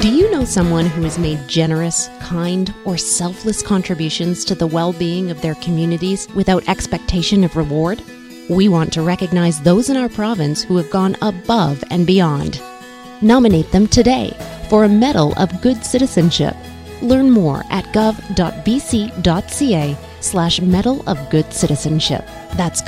Do you know someone who has made generous, kind, or selfless contributions to the well-being of their communities without expectation of reward? We want to recognize those in our province who have gone above and beyond. Nominate them today for a Medal of Good Citizenship. Learn more at gov.bc.ca/Medal of Good Citizenship. That's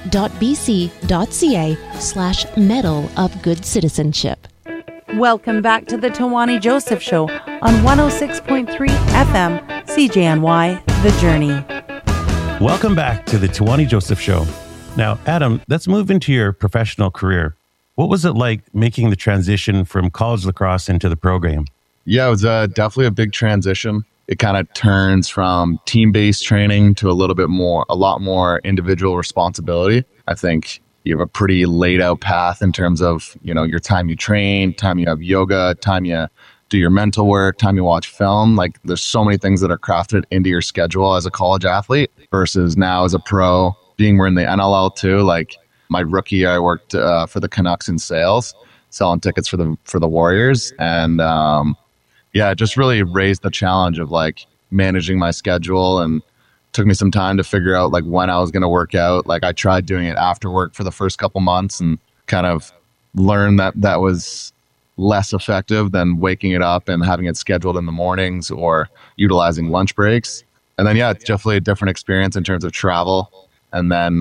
gov.bc.ca/Medal of Good Citizenship. Welcome back to the Tawani Joseph Show on 106.3 FM CJNY The Journey. Welcome back to the Tawani Joseph Show. Now, Adam, let's move into your professional career. What was it like making the transition from college lacrosse into the program? Yeah, it was definitely a big transition. It kind of turns from team-based training to a lot more individual responsibility. I think you have a pretty laid out path in terms of, your time you train, time you have yoga, time you do your mental work, time you watch film. Like, there's so many things that are crafted into your schedule as a college athlete versus now as a pro. We're in the NLL too. Like, my rookie year, I worked for the Canucks in sales, selling tickets for the Warriors. And it just really raised the challenge of like managing my schedule, and took me some time to figure out like when I was going to work out. Like, I tried doing it after work for the first couple months and kind of learned that was less effective than waking it up and having it scheduled in the mornings or utilizing lunch breaks. And then, it's definitely a different experience in terms of travel. And then,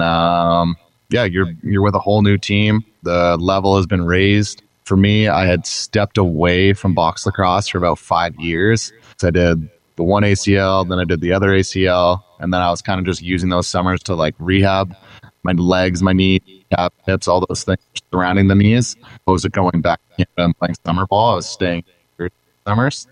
you're with a whole new team. The level has been raised. For me, I had stepped away from box lacrosse for about 5 years. So I did the one ACL, then I did the other ACL, and then I was kind of just using those summers to like rehab my legs, my knees, hips, all those things surrounding the knees. Opposed to going back and playing summer ball, I was staying for summers.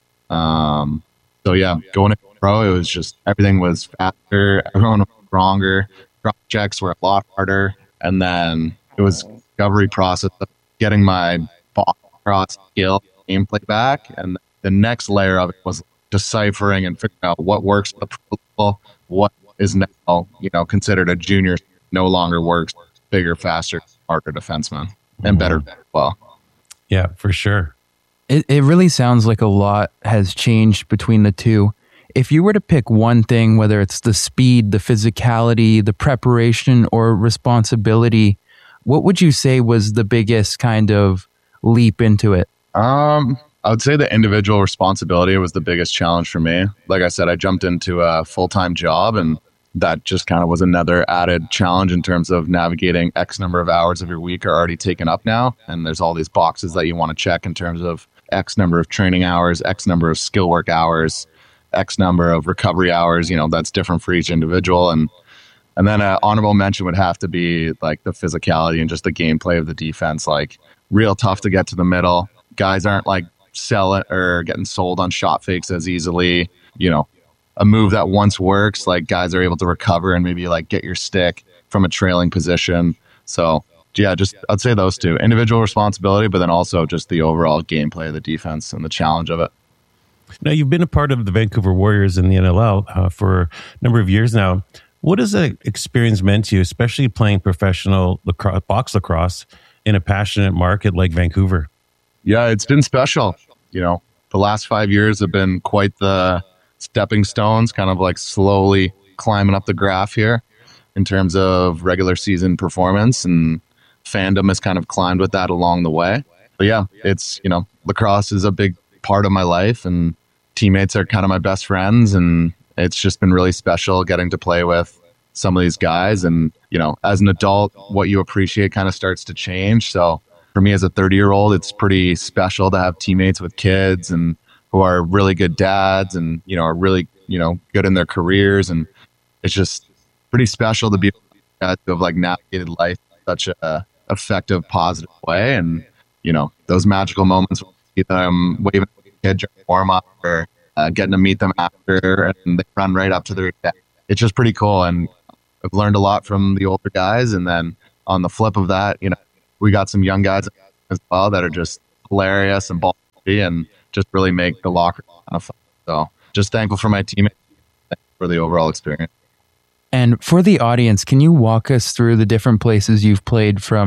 Going to pro, it was just everything was faster, everyone was stronger, drop checks were a lot harder, and then it was discovery process of getting my box lacrosse skill gameplay back, and the next layer of it was deciphering and figuring out what works for the pro level, what is now considered a junior no longer works. Bigger, faster, smarter defenseman, and better as well. Yeah, for sure. It really sounds like a lot has changed between the two. If you were to pick one thing, whether it's the speed, the physicality, the preparation, or responsibility, what would you say was the biggest kind of leap into it? I would say the individual responsibility was the biggest challenge for me. Like I said, I jumped into a full-time job, and that just kind of was another added challenge in terms of navigating X number of hours of your week are already taken up now. And there's all these boxes that you want to check in terms of X number of training hours, X number of skill work hours, X number of recovery hours. That's different for each individual. And then an honorable mention would have to be like the physicality and just the gameplay of the defense. Like, real tough to get to the middle. Guys aren't like selling or getting sold on shot fakes as easily. A move that once works, like guys are able to recover and maybe like get your stick from a trailing position. So I'd say those two: individual responsibility, but then also just the overall gameplay of the defense and the challenge of it. Now, you've been a part of the Vancouver Warriors in the NLL for a number of years now. What has that experience meant to you, especially playing professional box lacrosse in a passionate market like Vancouver? Yeah, it's been special. The last 5 years have been quite the stepping stones, kind of like slowly climbing up the graph here in terms of regular season performance, and fandom has kind of climbed with that along the way. But yeah, it's, lacrosse is a big part of my life, and teammates are kind of my best friends, and it's just been really special getting to play with some of these guys. And, as an adult, what you appreciate kind of starts to change. So for me as a 30-year-old, it's pretty special to have teammates with kids and who are really good dads and, are really, good in their careers. And it's just pretty special to be able to have like navigated life in such a effective, positive way. And, those magical moments when you see them waving at the kid during warm-up or getting to meet them after, and they run right up to their dad. It's just pretty cool. And I've learned a lot from the older guys. And then on the flip of that, we got some young guys as well that are just hilarious and ballsy and just really make the locker room kind of fun. So just thankful for my teammates, for the overall experience. And for the audience, can you walk us through the different places you've played, from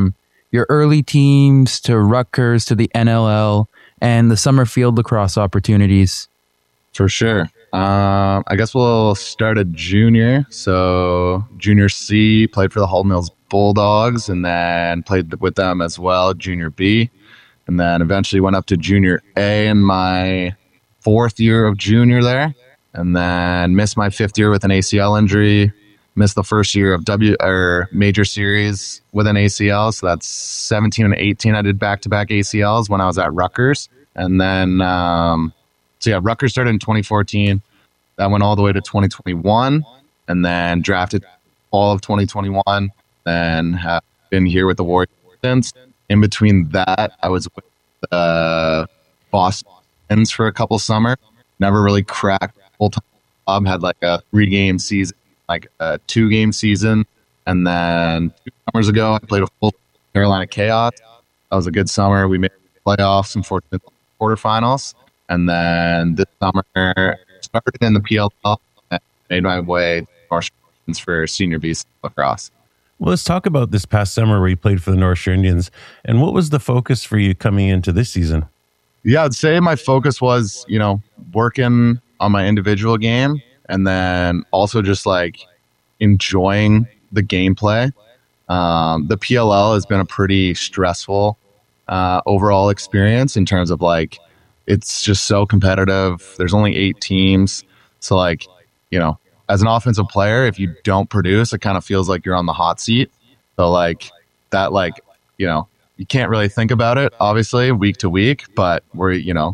your early teams to Rutgers to the NLL and the summer field lacrosse opportunities? For sure. I guess we'll start at junior. So junior C, played for the Hull Mills Bulldogs, and then played with them as well, junior B. And then eventually went up to junior A in my 4th year of junior there. And then missed my 5th year with an ACL injury. Missed the first year of major series with an ACL. So that's 17 and 18. I did back-to-back ACLs when I was at Rutgers. And then, Rutgers started in 2014. That went all the way to 2021. And then drafted fall of 2021. Then have been here with the Warriors since. In between that, I was with the Boston for a couple summers. Never really cracked full-time job. Had like a 3-game season, like a 2-game season. And then 2 summers ago, I played a full Carolina Chaos. That was a good summer. We made playoffs, unfortunately, quarterfinals. And then this summer, started in the PLL and made my way to North Shore for Senior B lacrosse. Well, let's talk about this past summer where you played for the North Shore Indians. And what was the focus for you coming into this season? Yeah, I'd say my focus was, working on my individual game and then also just like enjoying the gameplay. The PLL has been a pretty stressful overall experience in terms of like, it's just so competitive. There's only 8 teams. So like, as an offensive player, if you don't produce, it kind of feels like you're on the hot seat. So like that, you can't really think about it, obviously, week to week, but we're,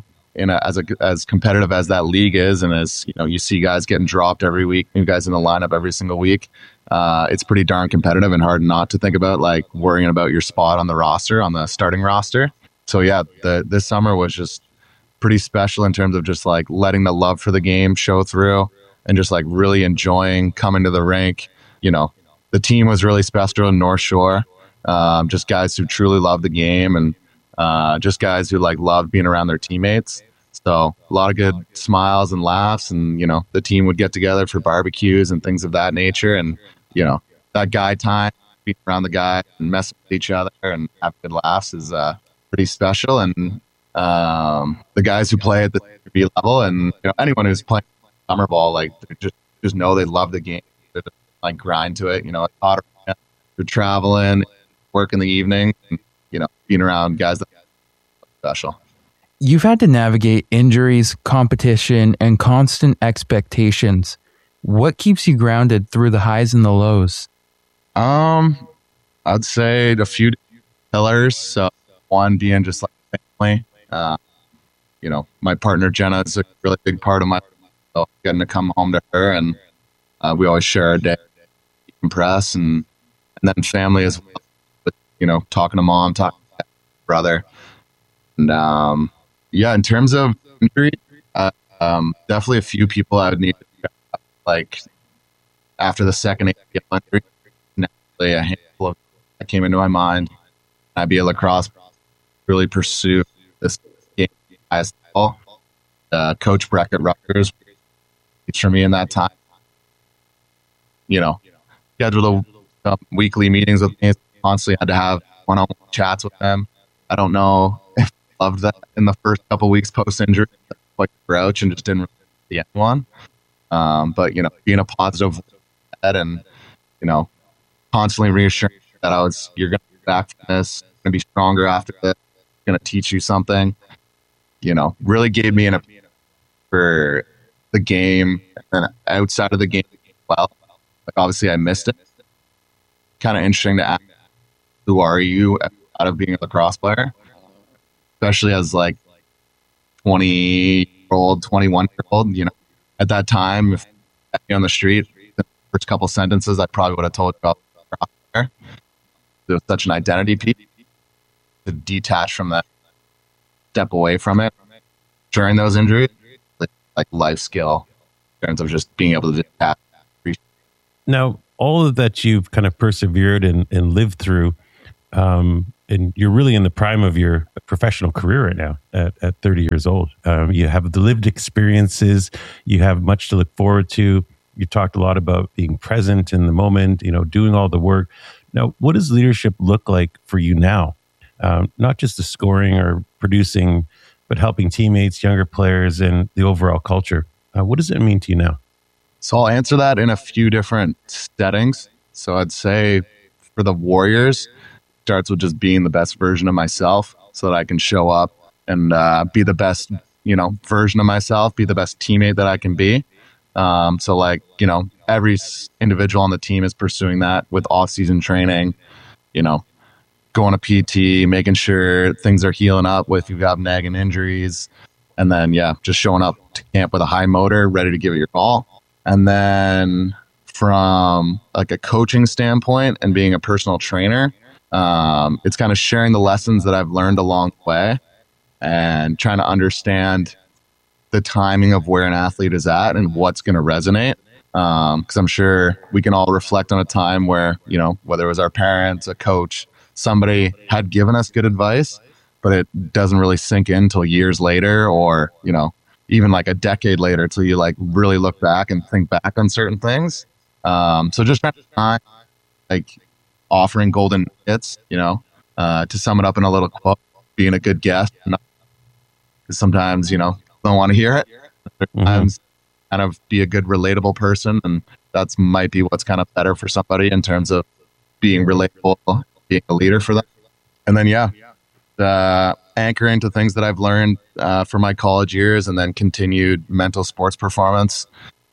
as competitive as that league is, and as, you see guys getting dropped every week, new guys in the lineup every single week, it's pretty darn competitive and hard not to think about like worrying about your spot on the roster, on the starting roster. So yeah, this summer was just pretty special in terms of just like letting the love for the game show through and just like really enjoying coming to the rink. The team was really special in North Shore. Just guys who truly love the game and just guys who like love being around their teammates. So a lot of good smiles and laughs, and the team would get together for barbecues and things of that nature. And that guy time, being around the guy and messing with each other and having good laughs is pretty special. And the guys who play at the B level and anyone who's playing summer ball, like just know they love the game. They just, like grind to it. It's hot. You're traveling, work in the evening, and, being around guys that are special. You've had to navigate injuries, competition, and constant expectations. What keeps you grounded through the highs and the lows? I'd say a few pillars. So one being just like family. My partner Jenna is a really big part of my life. So getting to come home to her, and we always share a day, decompress, and then family as well. But, talking to mom, talking to brother, and in terms of injury, definitely a few people I would need to like after the second ACL injury. Naturally, a handful of that came into my mind. I'd be a lacrosse, really pursue this game as well. Coach Breck at Rutgers, it's for me in that time. Schedule the weekly meetings with me. Constantly had to have one-on-one chats with them. I don't know if I loved that in the first couple weeks post-injury. Like grouch and just didn't really see anyone. But being a positive head and constantly reassuring that you're going to be back from this, going to be stronger after this, going to teach you something. Really gave me an opinion for the game and outside of the game as well. Like obviously I missed it. Kind of interesting to ask, who are you out of being a lacrosse player? Especially as like 20-year-old, 21-year-old, at that time, if I had me on the street, the first couple sentences, I probably would have told you about lacrosse player. There was such an identity piece. To detach from that, step away from it during those injuries, like life skill in terms of just being able to detach. Now, all of that you've kind of persevered and lived through, and you're really in the prime of your professional career right now at 30 years old. You have the lived experiences. You have much to look forward to. You talked a lot about being present in the moment, doing all the work. Now, what does leadership look like for you now? Not just the scoring or producing, but helping teammates, younger players, and the overall culture. What does it mean to you now? So I'll answer that in a few different settings. So I'd say for the Warriors, it starts with just being the best version of myself so that I can show up and be the best, version of myself, be the best teammate that I can be. So every individual on the team is pursuing that with off-season training, going to PT, making sure things are healing up if you've got nagging injuries. And then, just showing up to camp with a high motor, ready to give it your all. And then from like a coaching standpoint and being a personal trainer, it's kind of sharing the lessons that I've learned along the way and trying to understand the timing of where an athlete is at and what's going to resonate. Because I'm sure we can all reflect on a time where, whether it was our parents, a coach, somebody had given us good advice, but it doesn't really sink in until years later or, even like a decade later till you like really look back and think back on certain things. So just offering golden hits, to sum it up in a little quote, being a good guest. Because sometimes, don't want to hear it. Sometimes kind of be a good relatable person. And that's might be what's kind of better for somebody in terms of being relatable, being a leader for them. And then, anchoring to things that I've learned for my college years and then continued mental sports performance,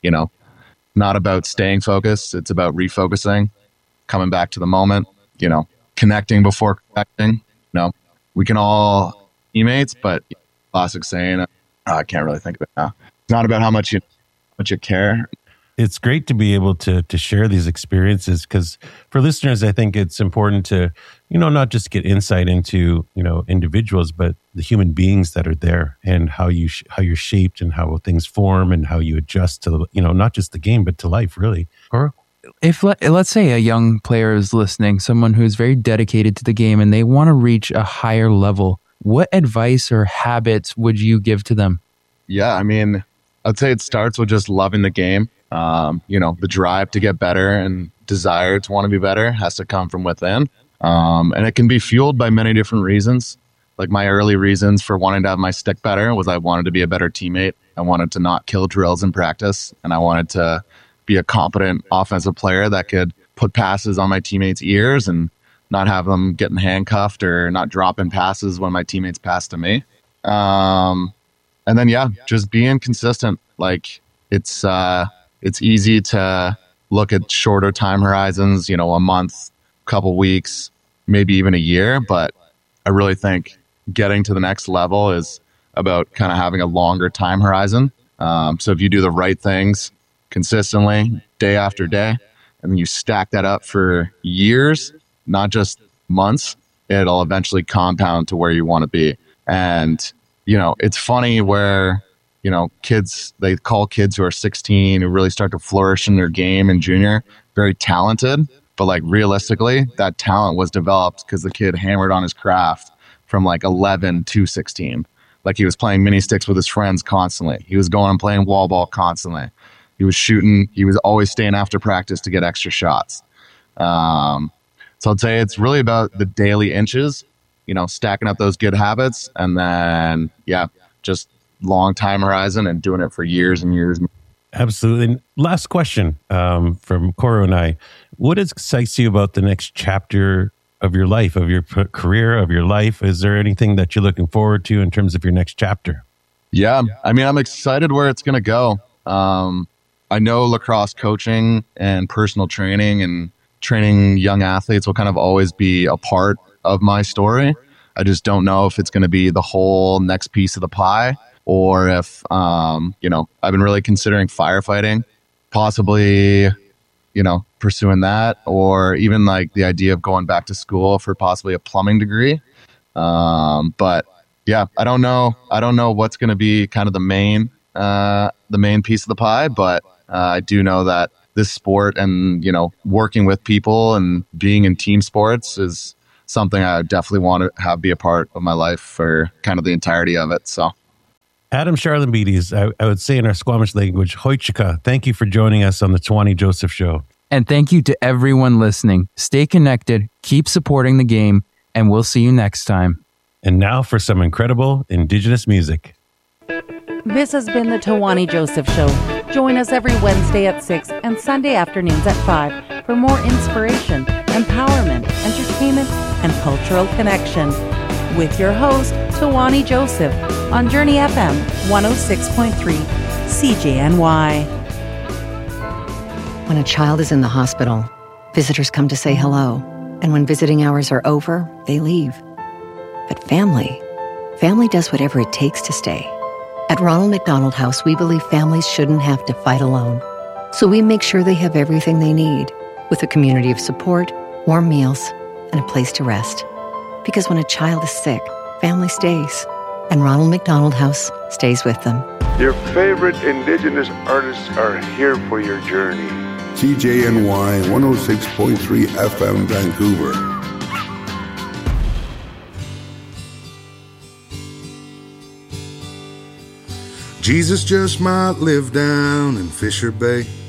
not about staying focused. It's about refocusing, coming back to the moment, connecting before connecting. We can all teammates, but classic saying, I can't really think of it now. It's not about how much you care. It's great to be able to share these experiences because for listeners, I think it's important to, not just get insight into, individuals, but the human beings that are there and how you're shaped and how things form and how you adjust to, not just the game, but to life, really. Cora? If let's say a young player is listening, someone who's very dedicated to the game and they want to reach a higher level, what advice or habits would you give to them? Yeah, I'd say it starts with just loving the game. The drive to get better and desire to want to be better has to come from within. And it can be fueled by many different reasons. Like my early reasons for wanting to have my stick better was I wanted to be a better teammate. I wanted to not kill drills in practice. And I wanted to be a competent offensive player that could put passes on my teammates' ears and not have them getting handcuffed or not dropping passes when my teammates pass to me. And then, just being consistent. Like it's easy to look at shorter time horizons, a month, couple weeks, maybe even a year. But I really think getting to the next level is about kind of having a longer time horizon. So if you do the right things consistently, day after day, and then you stack that up for years, not just months, it'll eventually compound to where you want to be. And, it's funny where kids, they call kids who are 16 who really start to flourish in their game in junior very talented. But like realistically, that talent was developed because the kid hammered on his craft from like 11 to 16. Like he was playing mini sticks with his friends constantly. He was going and playing wall ball constantly. He was shooting. He was always staying after practice to get extra shots. So I'd say it's really about the daily inches, stacking up those good habits and then, just long time horizon and doing it for years and years. Absolutely. And last question from Cora and I. What excites you about the next chapter of your life, of your career, of your life? Is there anything that you're looking forward to in terms of your next chapter? Yeah. I'm excited where it's going to go. I know lacrosse coaching and personal training and training young athletes will kind of always be a part of my story. I just don't know if it's going to be the whole next piece of the pie or if, I've been really considering firefighting, possibly, pursuing that, or even like the idea of going back to school for possibly a plumbing degree. But yeah, I don't know what's going to be kind of the main piece of the pie, but I do know that this sport and, working with people and being in team sports is something I definitely want to have be a part of my life for kind of the entirety of it. So Adam Charlambides, I would say in our Squamish language, Hoichika, thank you for joining us on the Tawani Joseph Show. And thank you to everyone listening. Stay connected, keep supporting the game, and we'll see you next time. And now for some incredible Indigenous music. This has been the Tawani Joseph Show. Join us every Wednesday at 6 and Sunday afternoons at 5 for more inspiration, empowerment, entertainment, and cultural connection. With your host, Tawani Joseph, on Journey FM 106.3 CJNY. When a child is in the hospital, visitors come to say hello. And when visiting hours are over, they leave. But family does whatever it takes to stay. At Ronald McDonald House, we believe families shouldn't have to fight alone. So we make sure they have everything they need, with a community of support, warm meals, and a place to rest. Because when a child is sick, family stays. And Ronald McDonald House stays with them. Your favorite Indigenous artists are here for your journey. CJNY 106.3 FM Vancouver. Jesus just might live down in Fisher Bay.